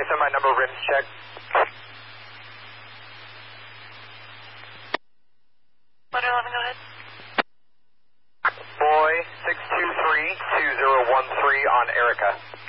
send my number rims check. Letter 11, go ahead. Boy 623-2013 on Erica.